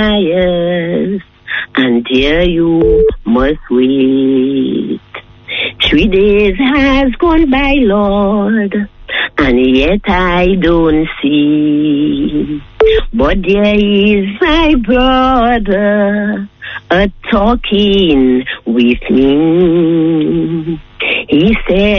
desires, and dear, you must wait. 3 days has gone by, Lord, and yet I don't see. But there is my brother talking with me. He said,